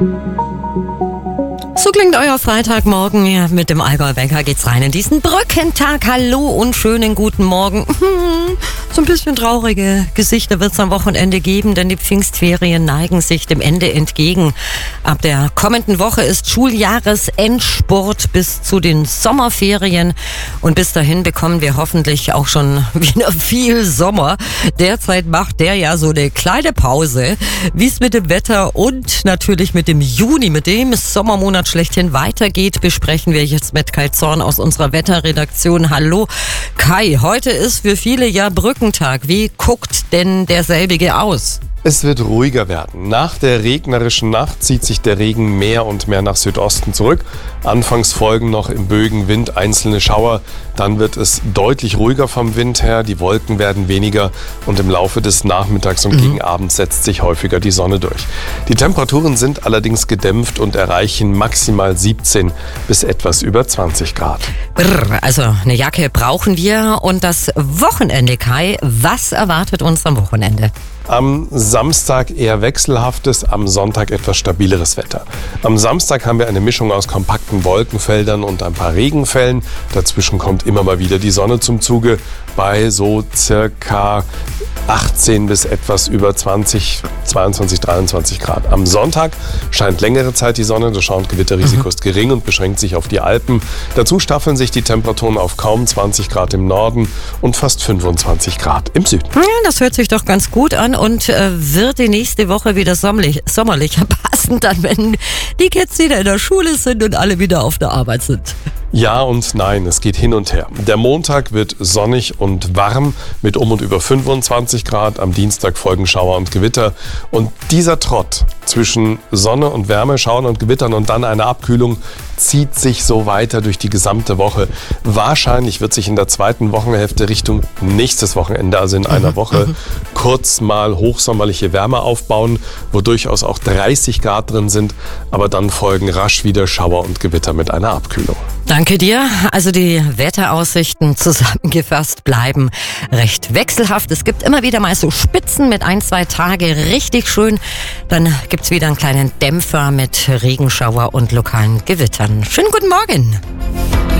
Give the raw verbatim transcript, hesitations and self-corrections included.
So klingt euer Freitagmorgen. Ja, mit dem Allgäuer Wecker geht's rein in diesen Brückentag. Hallo und schönen guten Morgen. So ein bisschen traurige Gesichter wird's am Wochenende geben, denn die Pfingstferien neigen sich dem Ende entgegen. Ab der kommenden Woche ist Schuljahresendspurt bis zu den Sommerferien. Und bis dahin bekommen wir hoffentlich auch schon wieder viel Sommer. Derzeit macht der ja so eine kleine Pause. Wie es mit dem Wetter und natürlich mit dem Juni, mit dem Sommermonat schlechthin weitergeht, besprechen wir jetzt mit Kai Zorn aus unserer Wetterredaktion. Hallo Kai, heute ist für viele ja Brückentag. Wie guckt denn derselbige aus? Es wird ruhiger werden. Nach der regnerischen Nacht zieht sich der Regen mehr und mehr nach Südosten zurück. Anfangs folgen noch im Bögenwind einzelne Schauer. Dann wird es deutlich ruhiger vom Wind her. Die Wolken werden weniger und im Laufe des Nachmittags und mhm. gegen Abend setzt sich häufiger die Sonne durch. Die Temperaturen sind allerdings gedämpft und erreichen maximal siebzehn bis etwas über zwanzig Grad. Brr, also eine Jacke brauchen wir. Und das Wochenende, Kai, was erwartet uns am Wochenende? Am Samstag eher wechselhaftes, am Sonntag etwas stabileres Wetter. Am Samstag haben wir eine Mischung aus kompakten Wolkenfeldern und ein paar Regenfällen. Dazwischen kommt immer mal wieder die Sonne zum Zuge bei so circa achtzehn bis etwas über zwanzig, zweiundzwanzig, dreiundzwanzig Grad. Am Sonntag scheint längere Zeit die Sonne, das Schau- und Gewitterrisiko ist gering und beschränkt sich auf die Alpen. Dazu staffeln sich die Temperaturen auf kaum zwanzig Grad im Norden und fast fünfundzwanzig Grad im Süden. Ja, das hört sich doch ganz gut an und äh, wird die nächste Woche wieder sommerlich, sommerlicher passen, dann wenn die Kids wieder in der Schule sind und alle wieder auf der Arbeit sind. Ja und nein, es geht hin und her. Der Montag wird sonnig und warm mit um und über fünfundzwanzig Grad. Am Dienstag folgen Schauer und Gewitter. Und dieser Trott zwischen Sonne und Wärme, Schauern und Gewittern und dann einer Abkühlung zieht sich so weiter durch die gesamte Woche. Wahrscheinlich wird sich in der zweiten Wochenhälfte Richtung nächstes Wochenende, also in einer Woche, kurz mal hochsommerliche Wärme aufbauen, wo durchaus auch dreißig Grad drin sind. Aber dann folgen rasch wieder Schauer und Gewitter mit einer Abkühlung. Danke dir. Also die Wetteraussichten zusammengefasst bleiben recht wechselhaft. Es gibt immer wieder mal so Spitzen mit ein, zwei Tage richtig schön. Dann gibt's wieder einen kleinen Dämpfer mit Regenschauer und lokalen Gewittern. Schönen guten Morgen.